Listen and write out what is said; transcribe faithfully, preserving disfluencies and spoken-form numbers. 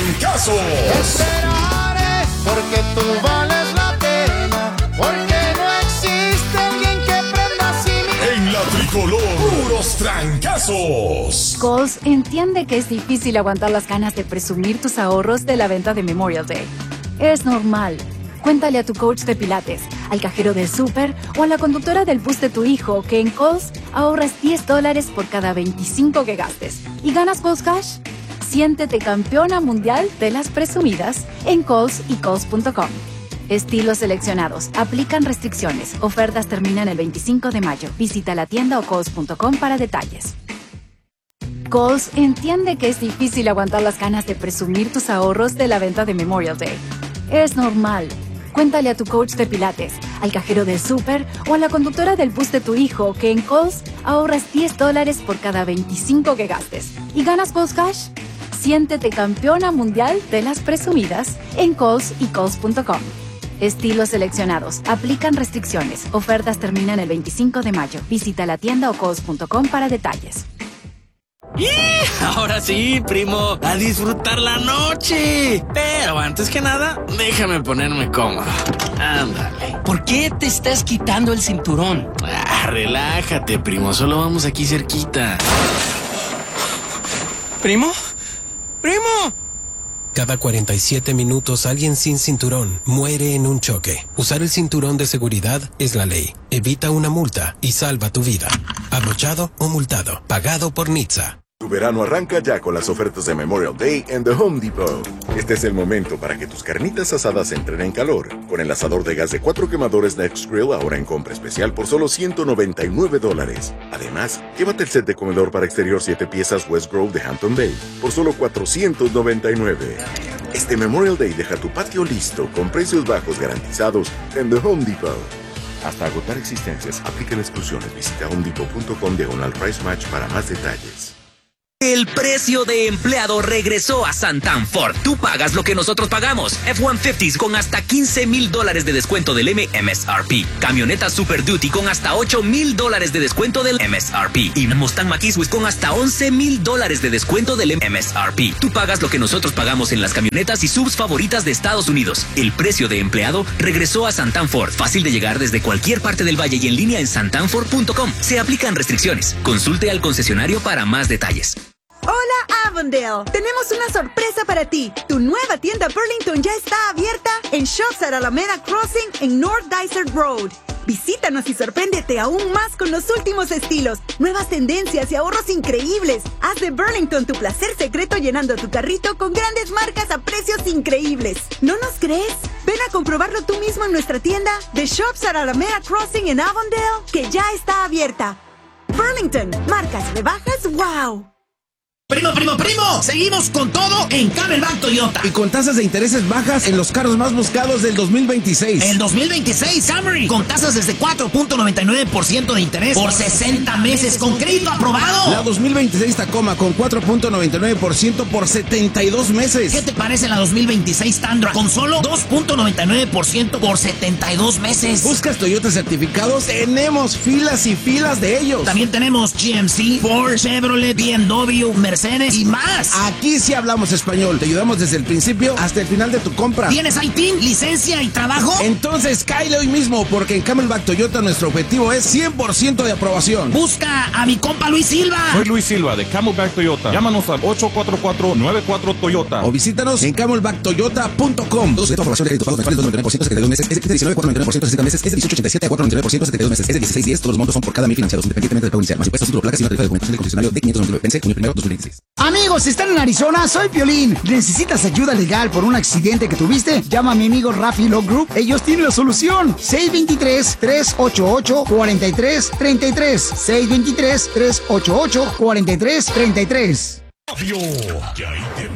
Trancazos. Te esperaré porque tú vales la pena, porque no existe alguien que prenda así mi... En la tricolor, puros trancazos. Kohl's entiende que es difícil aguantar las ganas de presumir tus ahorros de la venta de Memorial Day. Es normal. Cuéntale a tu coach de pilates, al cajero del súper o a la conductora del bus de tu hijo que en Kohl's ahorras diez dólares por cada veinticinco que gastes. ¿Y ganas Kohl's Cash? Siéntete campeona mundial de las presumidas en Kohl's y Kohl's punto com. Estilos seleccionados. Aplican restricciones. Ofertas terminan el veinticinco de mayo. Visita la tienda o Kohl's punto com para detalles. Kohl's entiende que es difícil aguantar las ganas de presumir tus ahorros de la venta de Memorial Day. Es normal. Cuéntale a tu coach de pilates, al cajero del súper o a la conductora del bus de tu hijo que en Kohl's ahorras diez dólares por cada veinticinco que gastes. ¿Y ganas Kohl's Cash? Siéntete campeona mundial de las presumidas en Kohl's y Kohl's punto com. Estilos seleccionados. Aplican restricciones. Ofertas terminan el veinticinco de mayo. Visita la tienda o Kohl's punto com para detalles. ¡Y! Ahora sí, primo, a disfrutar la noche. Pero antes que nada, déjame ponerme cómodo. Ándale. ¿Por qué te estás quitando el cinturón? Ah, relájate, primo, solo vamos aquí cerquita. ¿Primo? ¡Primo! Cada cuarenta y siete minutos alguien sin cinturón muere en un choque. Usar el cinturón de seguridad es la ley. Evita una multa y salva tu vida. Abrochado o multado. Pagado por N H T S A. Tu verano arranca ya con las ofertas de Memorial Day en The Home Depot. Este es el momento para que tus carnitas asadas entren en calor. Con el asador de gas de cuatro quemadores Next Grill ahora en compra especial por solo ciento noventa y nueve dólares. Además, llévate el set de comedor para exterior siete piezas West Grove de Hampton Bay por solo cuatrocientos noventa y nueve. Este Memorial Day deja tu patio listo con precios bajos garantizados en The Home Depot. Hasta agotar existencias, aplican exclusiones. Visita homedepot punto com diagonal price match para más detalles. El precio de empleado regresó a Santan Ford. Tú pagas lo que nosotros pagamos. F ciento cincuenta con hasta quince mil dólares de descuento del M S R P. Camioneta Super Duty con hasta ocho mil dólares de descuento del M S R P. Y Mustang Mach-E con hasta once mil dólares de descuento del M S R P. Tú pagas lo que nosotros pagamos en las camionetas y subs favoritas de Estados Unidos. El precio de empleado regresó a Santan Ford. Fácil de llegar desde cualquier parte del valle y en línea en santan ford punto com. Se aplican restricciones. Consulte al concesionario para más detalles. Hola Avondale, tenemos una sorpresa para ti. Tu nueva tienda Burlington ya está abierta en Shops at Alameda Crossing en North Dysart Road. Visítanos y sorpréndete aún más con los últimos estilos, nuevas tendencias y ahorros increíbles. Haz de Burlington tu placer secreto llenando tu carrito con grandes marcas a precios increíbles. ¿No nos crees? Ven a comprobarlo tú mismo en nuestra tienda de Shops at Alameda Crossing en Avondale, que ya está abierta. Burlington, marcas rebajas, wow. Primo, primo, primo, seguimos con todo en Camelback Toyota. Y con tasas de intereses bajas en los carros más buscados del dos mil veintiséis. El dos mil veintiséis Camry, con tasas desde cuatro punto noventa y nueve por ciento de interés por sesenta meses con crédito aprobado. La dos mil veintiséis Tacoma con cuatro punto noventa y nueve por ciento por setenta y dos meses. ¿Qué te parece la dos mil veintiséis Tundra con solo dos punto noventa y nueve por ciento por setenta y dos meses? ¿Buscas Toyota certificados? Tenemos filas y filas de ellos. También tenemos G M C, Ford, Chevrolet, B M W, Mercedes y más. Aquí sí hablamos español. Te ayudamos desde el principio hasta el final de tu compra. ¿Tienes I T I N, licencia y trabajo? Entonces cáele hoy mismo, porque en Camelback Toyota nuestro objetivo es cien por ciento de aprobación. Busca a mi compa Luis Silva. Soy Luis Silva de Camelback Toyota. Llámanos al ocho cuatro cuatro nueve cuatro Toyota. O visítanos en camelback toyota punto com. Todos de aprobación de crédito pago mensuales dos noventa y nueve por ciento setenta y dos meses. Es de diecinueve cuatro noventa y nueve por ciento sesenta meses. Es de dieciocho ochenta y siete a cuatro noventa y nueve por ciento setenta y dos meses. Es de dieciséis diez. Todos los montos son por cada mil financiados independientemente del pago inicial. Más impuestos, título, placas y una tarifa de documentación del concesionario de quinientos noventa y nueve. Vence junio primero dos mil veintiséis. Amigos, ¿están en Arizona? Soy Piolín. ¿Necesitas ayuda legal por un accidente que tuviste? Llama a mi amigo Rafi Law Group. Ellos tienen la solución. seis dos tres, tres ocho ocho, cuatro tres tres tres. seis dos tres, tres ocho ocho, cuatro tres tres tres.